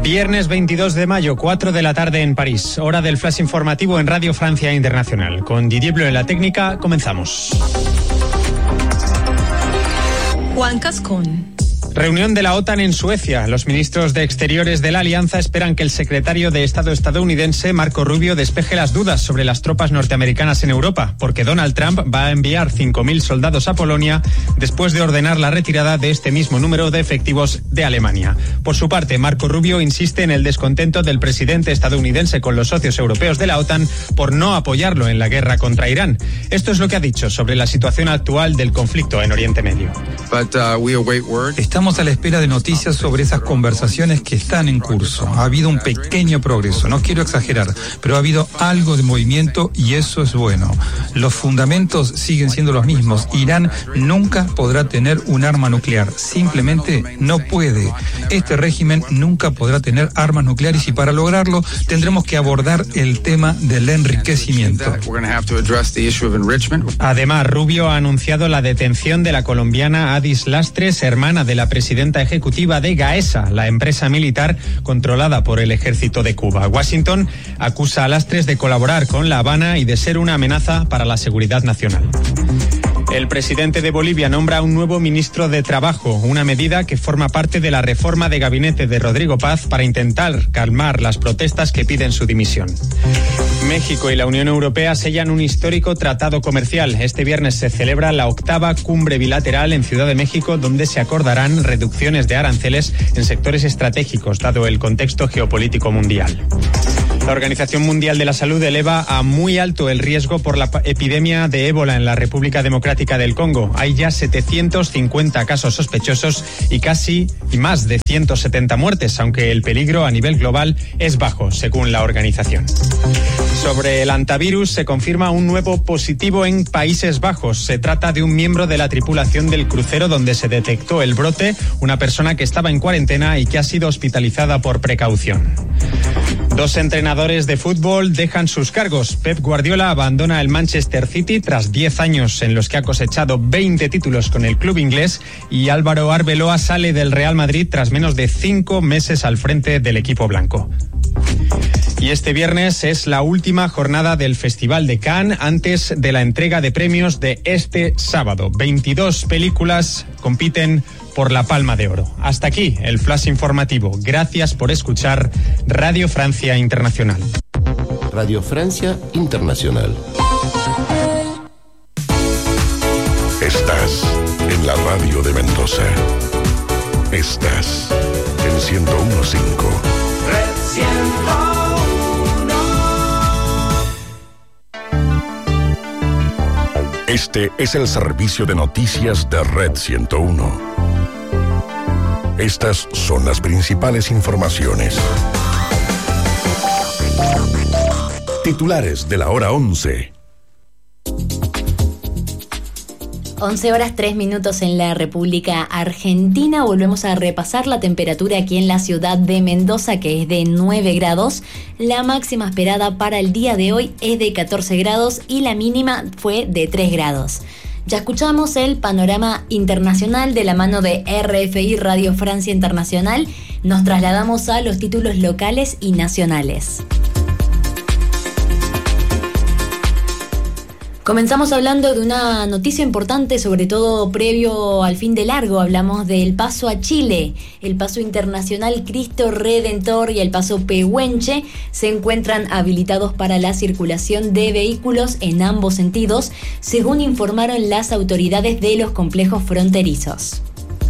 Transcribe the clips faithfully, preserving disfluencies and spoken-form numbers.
Viernes veintidós de mayo, cuatro de la tarde en París. Hora del flash informativo en Radio Francia Internacional. Con Didier Bleu en la técnica, comenzamos. Juan Cascón. Reunión de la OTAN en Suecia. Los ministros de Exteriores de la Alianza esperan que el secretario de Estado estadounidense, Marco Rubio, despeje las dudas sobre las tropas norteamericanas en Europa, porque Donald Trump va a enviar cinco mil soldados a Polonia después de ordenar la retirada de este mismo número de efectivos de Alemania. Por su parte, Marco Rubio insiste en el descontento del presidente estadounidense con los socios europeos de la OTAN por no apoyarlo en la guerra contra Irán. Esto es lo que ha dicho sobre la situación actual del conflicto en Oriente Medio. But, uh, we await word. Estamos a la espera de noticias sobre esas conversaciones que están en curso. Ha habido un pequeño progreso, no quiero exagerar, pero ha habido algo de movimiento y eso es bueno. Los fundamentos siguen siendo los mismos. Irán nunca podrá tener un arma nuclear, simplemente no puede. Este régimen nunca podrá tener armas nucleares y para lograrlo tendremos que abordar el tema del enriquecimiento. Además, Rubio ha anunciado la detención de la colombiana Adis Lastres, hermana de la presidenta ejecutiva de Gaesa, la empresa militar controlada por el ejército de Cuba. Washington acusa a Lastres de colaborar con La Habana y de ser una amenaza para la seguridad nacional. El presidente de Bolivia nombra a un nuevo ministro de Trabajo, una medida que forma parte de la reforma de gabinete de Rodrigo Paz para intentar calmar las protestas que piden su dimisión. México y la Unión Europea sellan un histórico tratado comercial. Este viernes se celebra la octava cumbre bilateral en Ciudad de México, donde se acordarán reducciones de aranceles en sectores estratégicos, dado el contexto geopolítico mundial. La Organización Mundial de la Salud eleva a muy alto el riesgo por la epidemia de ébola en la República Democrática del Congo. Hay ya setecientos cincuenta casos sospechosos y casi y más de ciento setenta muertes, aunque el peligro a nivel global es bajo, según la organización. Sobre el hantavirus se confirma un nuevo positivo en Países Bajos. Se trata de un miembro de la tripulación del crucero donde se detectó el brote, una persona que estaba en cuarentena y que ha sido hospitalizada por precaución. Dos entrenadores de fútbol dejan sus cargos. Pep Guardiola abandona el Manchester City tras diez años en los que ha cosechado veinte títulos con el club inglés y Álvaro Arbeloa sale del Real Madrid tras menos de cinco meses al frente del equipo blanco. Y este viernes es la última jornada del Festival de Cannes antes de la entrega de premios de este sábado. veintidós películas compiten por la Palma de Oro. Hasta aquí el flash informativo. Gracias por escuchar Radio Francia Internacional. Radio Francia Internacional. Estás en la radio de Mendoza. Estás en ciento uno punto cinco. Red ciento uno. Este es el servicio de noticias de Red ciento uno. Estas son las principales informaciones. Titulares de la hora once. once horas tres minutos en la República Argentina. Volvemos a repasar la temperatura aquí en la ciudad de Mendoza, que es de nueve grados. La máxima esperada para el día de hoy es de catorce grados y la mínima fue de tres grados. Ya escuchamos el panorama internacional de la mano de R F I Radio Francia Internacional. Nos trasladamos a los títulos locales y nacionales. Comenzamos hablando de una noticia importante, sobre todo previo al fin de largo. Hablamos del paso a Chile. El paso internacional Cristo Redentor y el paso Pehuenche se encuentran habilitados para la circulación de vehículos en ambos sentidos, según informaron las autoridades de los complejos fronterizos.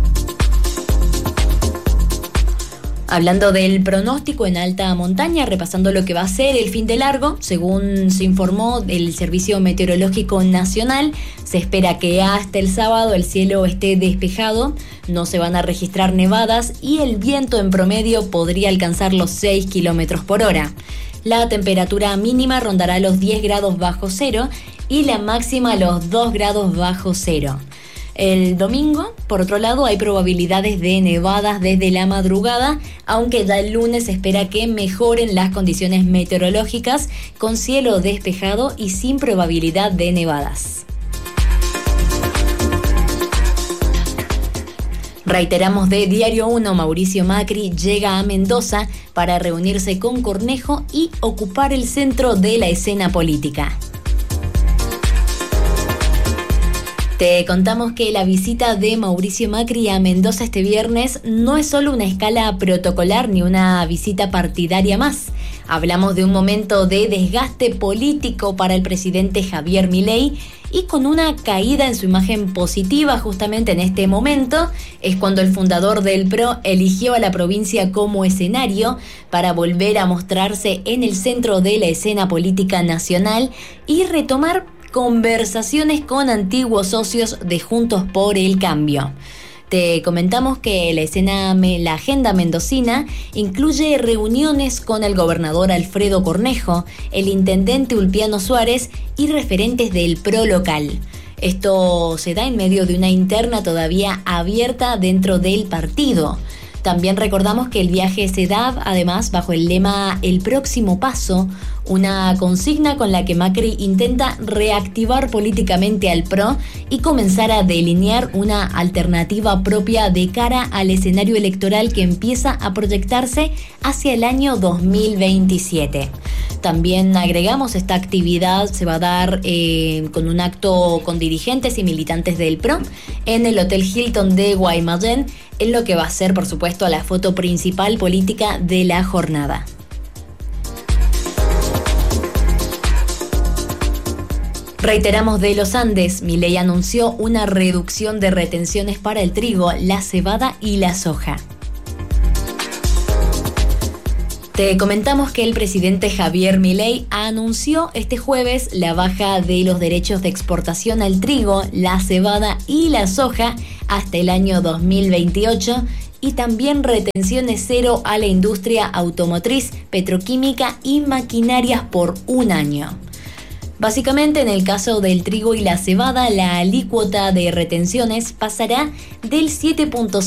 Hablando del pronóstico en alta montaña, repasando lo que va a ser el fin de largo, según se informó del Servicio Meteorológico Nacional, se espera que hasta el sábado el cielo esté despejado, no se van a registrar nevadas y el viento en promedio podría alcanzar los seis kilómetros por hora. La temperatura mínima rondará los diez grados bajo cero y la máxima los dos grados bajo cero. El domingo, por otro lado, hay probabilidades de nevadas desde la madrugada, aunque ya el lunes se espera que mejoren las condiciones meteorológicas con cielo despejado y sin probabilidad de nevadas. Reiteramos de Diario uno, Mauricio Macri llega a Mendoza para reunirse con Cornejo y ocupar el centro de la escena política. Te contamos que la visita de Mauricio Macri a Mendoza este viernes no es solo una escala protocolar ni una visita partidaria más. Hablamos de un momento de desgaste político para el presidente Javier Milei y con una caída en su imagen positiva justamente en este momento es cuando el fundador del P R O eligió a la provincia como escenario para volver a mostrarse en el centro de la escena política nacional y retomar conversaciones con antiguos socios de Juntos por el Cambio. Te comentamos que la escena, la agenda mendocina incluye reuniones con el gobernador Alfredo Cornejo, el intendente Ulpiano Suárez y referentes del P R O local. Esto se da en medio de una interna todavía abierta dentro del partido. También recordamos que el viaje se da además bajo el lema El próximo paso, una consigna con la que Macri intenta reactivar políticamente al P R O y comenzar a delinear una alternativa propia de cara al escenario electoral que empieza a proyectarse hacia el año dos mil veintisiete. También agregamos, esta actividad se va a dar eh, con un acto con dirigentes y militantes del P R O en el Hotel Hilton de Guaymallén, en lo que va a ser, por supuesto, la foto principal política de la jornada. Reiteramos de los Andes, Milei anunció una reducción de retenciones para el trigo, la cebada y la soja. Te comentamos que el presidente Javier Milei anunció este jueves la baja de los derechos de exportación al trigo, la cebada y la soja hasta el año dos mil veintiocho y también retenciones cero a la industria automotriz, petroquímica y maquinarias por un año. Básicamente, en el caso del trigo y la cebada, la alícuota de retenciones pasará del siete punto